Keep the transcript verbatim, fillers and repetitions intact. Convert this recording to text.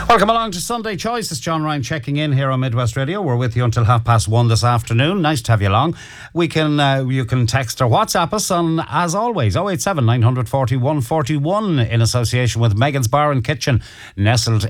Welcome along to Sunday Choice. It's John Ryan checking in here on Midwest Radio. We're with you until half past one this afternoon. Nice to have you along. We can uh, you can text or WhatsApp us on, as always, oh eight seven, nine four one, one four one in association with Megan's Bar and Kitchen, nestled